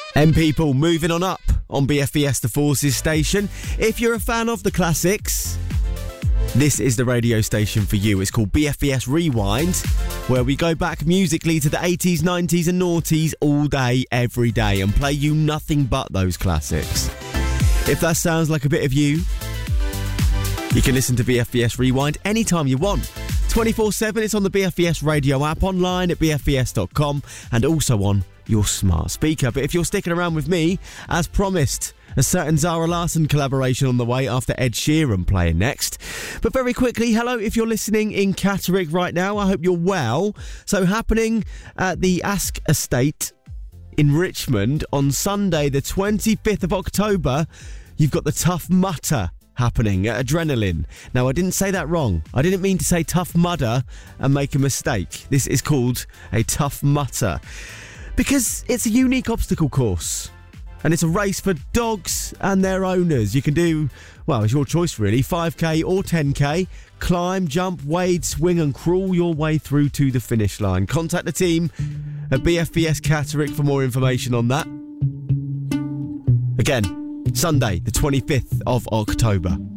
And people, moving on up on BFBS The Forces station. If you're a fan of the classics, this is the radio station for you. It's called BFBS Rewind, where we go back musically to the 80s, 90s and noughties all day, every day, and play you nothing but those classics. If that sounds like a bit of you, you can listen to BFBS Rewind anytime you want. 24/7, it's on the BFBS radio app, online at bfbs.com, and also on your smart speaker. But if you're sticking around with me, as promised, a certain Zara Larsson collaboration on the way after Ed Sheeran playing next. But very quickly, hello, if you're listening in Catterick right now, I hope you're well. So happening at the Ask Estate in Richmond on Sunday, the 25th of October, you've got the Tough Mudder happening at Adrenaline. Now, I didn't say that wrong. I didn't mean to say Tough Mudder and make a mistake. This is called a Tough Mudder because it's a unique obstacle course. And it's a race for dogs and their owners. You can do, well, it's your choice really, 5k or 10k. Climb, jump, wade, swing and crawl your way through to the finish line. Contact the team at BFBS Catterick for more information on that. Again, Sunday, the 25th of October.